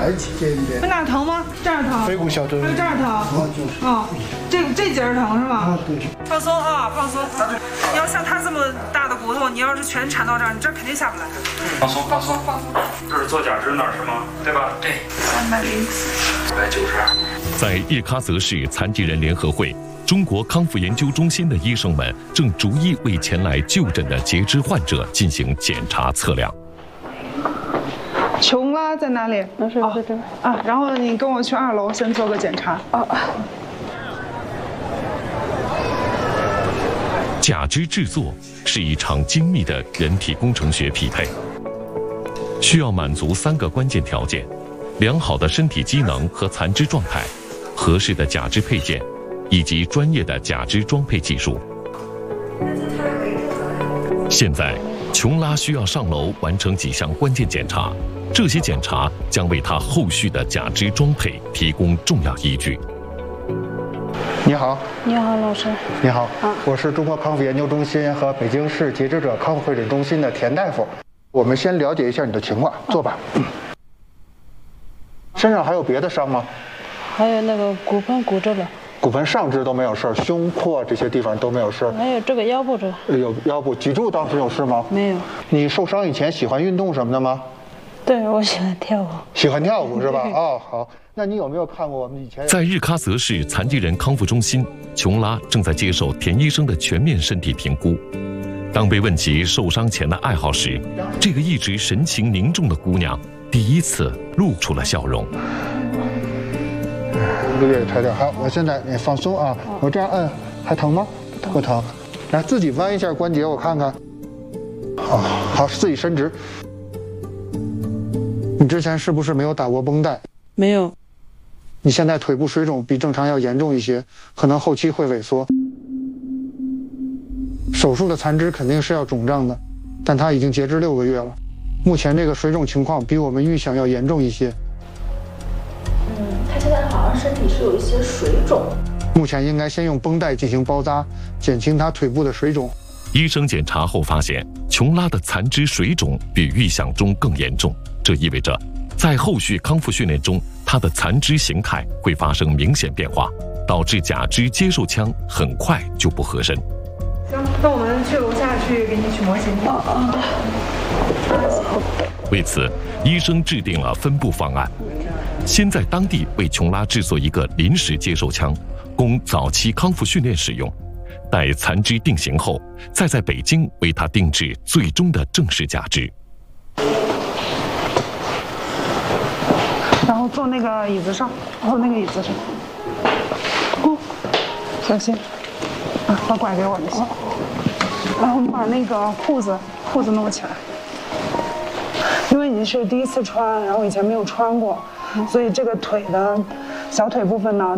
抬起这边。 会哪疼吗？这儿疼。 背部小腿。 还有这儿疼。 啊，就是。 哦，这节儿疼是吧？ 啊，对。 放松啊，放松。你要像他这么大的骨头，你要是全缠到这儿，你这肯定下不来。 放松，放松，放松。这是做假肢那儿是吗？对吧？对。304，192。 在叶喀泽市残疾人联合会中国康复研究中心的医生们正逐一为前来就诊的截肢患者进行检查测量。 琼拉在哪里？ 老师在这儿啊。然后你跟我去2楼先做个检查。 假肢制作是一场精密的人体工程学匹配，需要满足3个关键条件：良好的身体机能和残肢状态，合适的假肢配件，以及专业的假肢装配技术。现在，琼拉需要上楼完成几项关键检查，这些检查将为他后续的假肢装配提供重要依据。 你好， 你好，老师。 你好，我是中国康复研究中心和北京市截肢者康复会诊中心的田大夫。我们先了解一下你的情况，坐吧。身上还有别的伤吗？ 还有那个骨盆骨折了。 骨盆上肢都没有事儿，胸廓这些地方都没有事儿。 还有这个腰部这个。 有腰部，脊柱当时有事吗？ 没有。 你受伤以前喜欢运动什么的吗？ 对，我喜欢跳舞。 喜欢跳舞是吧？哦，好。那你有没有看过我们以前？ 在日喀则市残疾人康复中心，琼拉正在接受田医生的全面身体评估。当被问及受伤前的爱好时，这个一直神情凝重的姑娘第一次露出了笑容。 一个月抬点，好，我现在你放松啊，我这样摁，还疼吗？不疼。来，自己弯一下关节，我看看。好，自己伸直。你之前是不是没有打过绷带？ 没有。 你现在腿部水肿比正常要严重一些，可能后期会萎缩。手术的残肢肯定是要肿胀的，但它已经截肢6个月了。目前这个水肿情况比我们预想要严重一些。 他现在好像身体是有一些水肿。 目前应该先用绷带进行包扎，减轻他腿部的水肿。 医生检查后发现，琼拉的残肢水肿比预想中更严重，这意味着在后续康复训练中，他的残肢形态会发生明显变化，导致假肢接受腔很快就不合身。 行，那我们去楼下去给你取模型。 为此，医生制定了分步方案，先在当地为琼拉制作一个临时接受腔，供早期康复训练使用。待残肢定型后，再在北京为他定制最终的正式假肢。 然后坐那个椅子上，坐那个椅子上。小心，把拐给我就行。然后我们把那个裤子弄起来，因为你是第一次穿，然后以前没有穿过，所以这个腿的小腿部分呢